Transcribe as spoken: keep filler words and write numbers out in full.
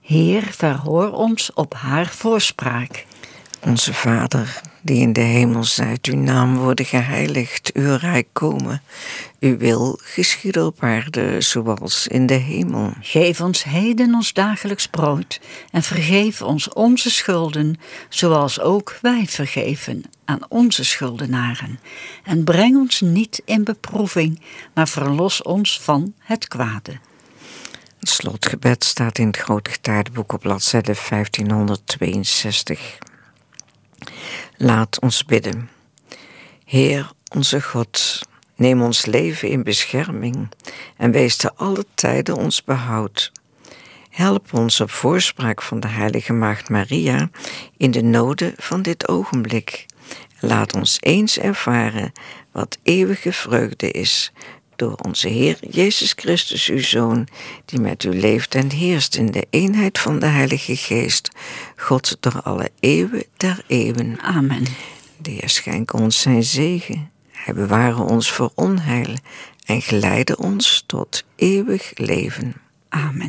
Heer, verhoor ons op haar voorspraak. Onze Vader, die in de hemel zijt, uw naam worden geheiligd, uw rijk komen. Uw wil geschieden op aarde, zoals in de hemel. Geef ons heden ons dagelijks brood en vergeef ons onze schulden, zoals ook wij vergeven aan onze schuldenaren. En breng ons niet in beproeving, maar verlos ons van het kwade. Het slotgebed staat in het Groot Getuigenboek op bladzijde vijftienhonderdtweeënzestig. Laat ons bidden. Heer, onze God, neem ons leven in bescherming en wees te alle tijden ons behoud. Help ons op voorspraak van de heilige Maagd Maria in de noden van dit ogenblik. Laat ons eens ervaren wat eeuwige vreugde is, door onze Heer Jezus Christus, uw Zoon, die met u leeft en heerst in de eenheid van de Heilige Geest, God door alle eeuwen der eeuwen. Amen. De Heer schenke ons zijn zegen, hij beware ons voor onheil en geleide ons tot eeuwig leven. Amen.